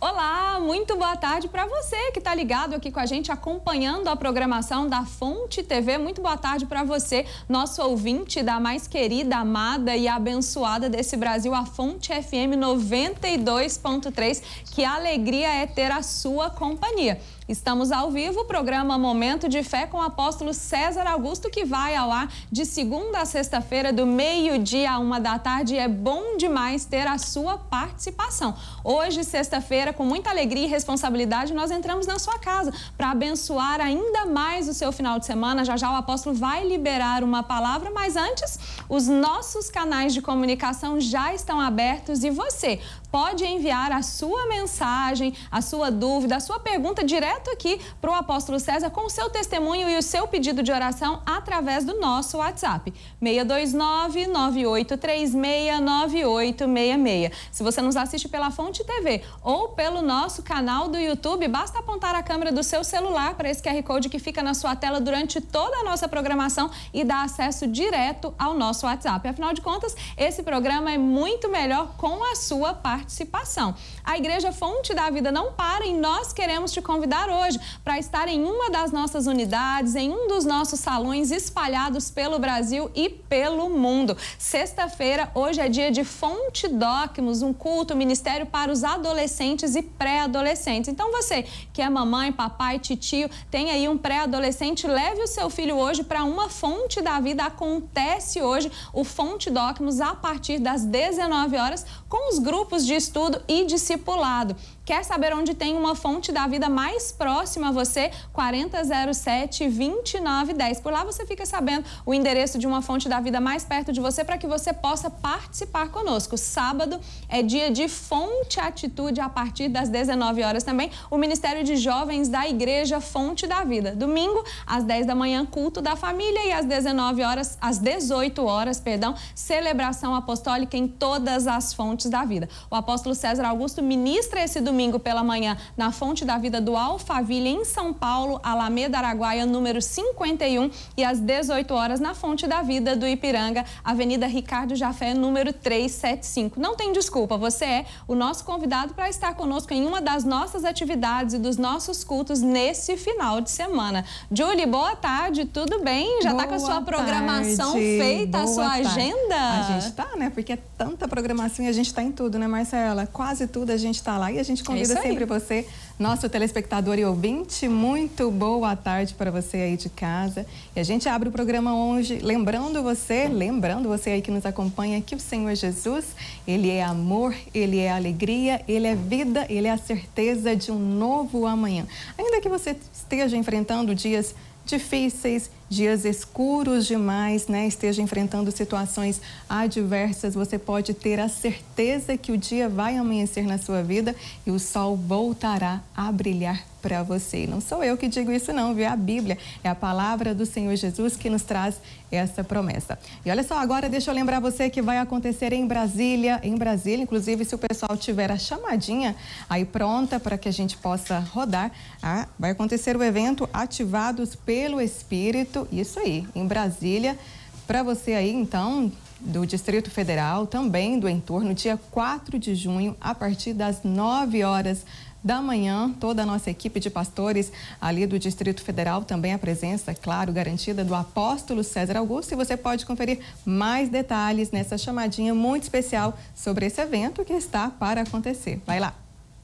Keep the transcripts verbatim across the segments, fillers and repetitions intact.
Olá, muito boa tarde para você que está ligado aqui com a gente, acompanhando a programação da Fonte T V. Muito boa tarde para você, nosso ouvinte da mais querida, amada e abençoada desse Brasil, a Fonte F M noventa e dois ponto três. Que alegria é ter a sua companhia. Estamos ao vivo, programa Momento de Fé com o apóstolo César Augusto, que vai ao ar de segunda a sexta-feira, do meio-dia a uma da tarde. E é bom demais ter a sua participação. Hoje, sexta-feira, com muita alegria e responsabilidade, nós entramos na sua casa para abençoar ainda mais o seu final de semana. Já já o apóstolo vai liberar uma palavra, mas antes, os nossos canais de comunicação já estão abertos e você pode enviar a sua mensagem, a sua dúvida, a sua pergunta direto aqui para o apóstolo César com o seu testemunho e o seu pedido de oração através do nosso WhatsApp, seis dois nove, nove oito três seis, nove oito seis seis. Se você nos assiste pela Fonte T V ou pelo nosso canal do YouTube, basta apontar a câmera do seu celular para esse Q R Code que fica na sua tela durante toda a nossa programação e dá acesso direto ao nosso WhatsApp. Afinal de contas, esse programa é muito melhor com a sua participação. A Igreja Fonte da Vida não para e nós queremos te convidar hoje para estar em uma das nossas unidades, em um dos nossos salões espalhados pelo Brasil e pelo mundo. Sexta-feira, hoje é dia de Fonte Docmus, um culto, ministério para os adolescentes e pré-adolescentes. Então você que é mamãe, papai, titio, tem aí um pré-adolescente, leve o seu filho hoje para uma Fonte da Vida. Acontece hoje o Fonte Docmus a partir das dezenove horas com os grupos de estudo e discipulado. Quer saber onde tem uma Fonte da Vida mais próxima a você? quarenta zero sete, vinte e nove dez. Por lá você fica sabendo o endereço de uma Fonte da Vida mais perto de você para que você possa participar conosco. Sábado é dia de Fonte Atitude a partir das dezenove horas também. O Ministério de Jovens da Igreja Fonte da Vida. Domingo, às dez da manhã, culto da família e às dezenove horas, às dezoito horas, perdão, celebração apostólica em todas as fontes da vida. O apóstolo César Augusto ministra esse domingo Domingo pela manhã na Fonte da Vida do Alphaville, em São Paulo, Alameda Araguaia, número cinquenta e um, e às dezoito horas na Fonte da Vida do Ipiranga, Avenida Ricardo Jafé, número trezentos e setenta e cinco. Não tem desculpa, você é o nosso convidado para estar conosco em uma das nossas atividades e dos nossos cultos nesse final de semana. Julie, boa tarde, tudo bem? Já está com a sua programação tarde. feita, boa a sua tarde. agenda? A gente está, né? Porque é tanta programação e a gente está em tudo, né, Marcela? Quase tudo a gente está lá e a gente convida é sempre você, nosso telespectador e ouvinte. Muito boa tarde para você aí de casa. E a gente abre o programa hoje lembrando você, lembrando você aí que nos acompanha, que o Senhor Jesus, Ele é amor, Ele é alegria, Ele é vida, Ele é a certeza de um novo amanhã. Ainda que você esteja enfrentando dias difíceis, dias escuros demais, né? Esteja enfrentando situações adversas, você pode ter a certeza que o dia vai amanhecer na sua vida e o sol voltará a brilhar para você. Não sou eu que digo isso não, viu? É a Bíblia, é a palavra do Senhor Jesus que nos traz essa promessa. E olha só, agora deixa eu lembrar você que vai acontecer em Brasília, em Brasília, inclusive se o pessoal tiver a chamadinha aí pronta para que a gente possa rodar, ah, vai acontecer o evento Ativados pelo Espírito, isso aí, em Brasília, para você aí então do Distrito Federal, também do entorno, dia quatro de junho, a partir das nove horas da manhã, toda a nossa equipe de pastores ali do Distrito Federal, também a presença, claro, garantida do apóstolo César Augusto, e você pode conferir mais detalhes nessa chamadinha muito especial sobre esse evento que está para acontecer. Vai lá!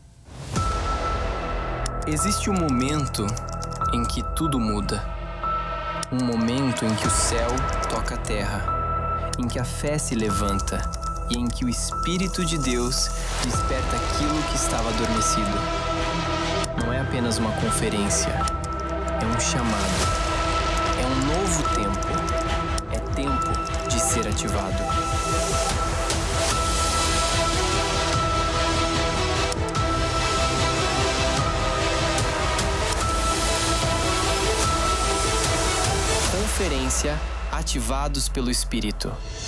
Existe um momento em que tudo muda. Um momento em que o céu toca a terra, em que a fé se levanta e em que o Espírito de Deus desperta aquilo que estava adormecido. Não é apenas uma conferência, é um chamado, é um novo tempo, é tempo de ser ativado. Conferência Ativados pelo Espírito.